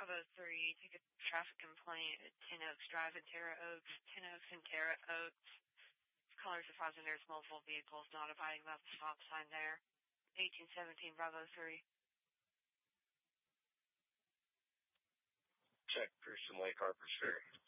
Bravo 3, take a traffic complaint at 10 Oaks Drive in Terra Oaks, 10 Oaks and Terra Oaks. Callers advising there's multiple vehicles not abiding by the stop sign there. 1817 Bravo 3. Check Christian Lake, Harper's Ferry.